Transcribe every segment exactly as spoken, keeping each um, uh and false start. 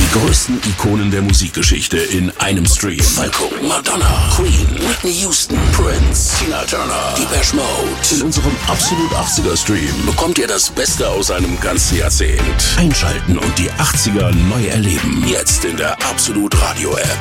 Die größten Ikonen der Musikgeschichte in einem Stream. Falco, Madonna, Queen, Whitney Houston, Prince, Tina Turner, Depeche Mode. In unserem Absolut achtziger Stream bekommt ihr das Beste aus einem ganzen Jahrzehnt. Einschalten und die achtziger neu erleben. Jetzt in der Absolut Radio App.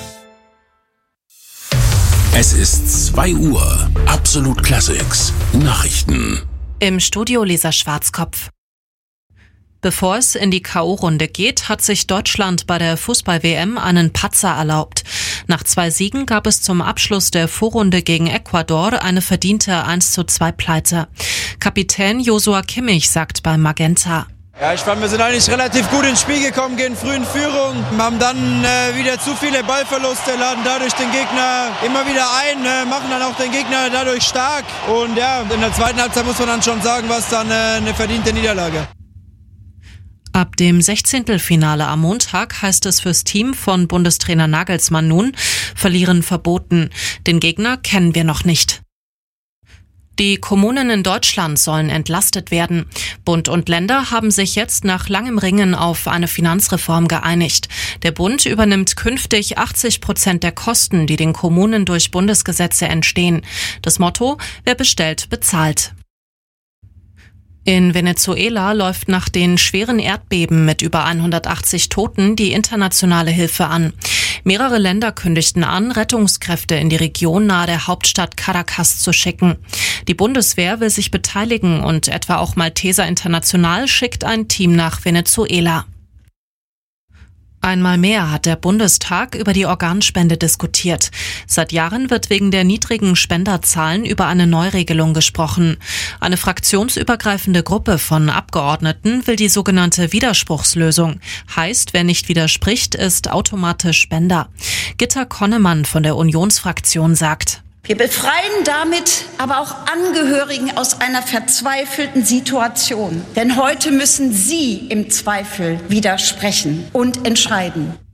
Es ist zwei Uhr. Absolut Classics. Nachrichten. Im Studio Lisa Schwarzkopf. Bevor es in die K O-Runde geht, hat sich Deutschland bei der Fußball-W M einen Patzer erlaubt. Nach zwei Siegen gab es zum Abschluss der Vorrunde gegen Ecuador eine verdiente eins zu zwei Pleite. Kapitän Joshua Kimmich sagt bei Magenta: Ja, ich fand, wir sind eigentlich relativ gut ins Spiel gekommen, gehen früh in Führung, haben dann äh, wieder zu viele Ballverluste, laden dadurch den Gegner immer wieder ein, äh, machen dann auch den Gegner dadurch stark. Und ja, in der zweiten Halbzeit muss man dann schon sagen, was dann äh, eine verdiente Niederlage. Ab dem Sechzehntelfinale am Montag heißt es fürs Team von Bundestrainer Nagelsmann nun: Verlieren verboten. Den Gegner kennen wir noch nicht. Die Kommunen in Deutschland sollen entlastet werden. Bund und Länder haben sich jetzt nach langem Ringen auf eine Finanzreform geeinigt. Der Bund übernimmt künftig achtzig Prozent der Kosten, die den Kommunen durch Bundesgesetze entstehen. Das Motto: Wer bestellt, bezahlt. In Venezuela läuft nach den schweren Erdbeben mit über hundertachtzig Toten die internationale Hilfe an. Mehrere Länder kündigten an, Rettungskräfte in die Region nahe der Hauptstadt Caracas zu schicken. Die Bundeswehr will sich beteiligen und etwa auch Malteser International schickt ein Team nach Venezuela. Einmal mehr hat der Bundestag über die Organspende diskutiert. Seit Jahren wird wegen der niedrigen Spenderzahlen über eine Neuregelung gesprochen. Eine fraktionsübergreifende Gruppe von Abgeordneten will die sogenannte Widerspruchslösung. Heißt, wer nicht widerspricht, ist automatisch Spender. Gitta Konnemann von der Unionsfraktion sagt: Wir befreien damit aber auch Angehörigen aus einer verzweifelten Situation. Denn heute müssen sie im Zweifel widersprechen und entscheiden.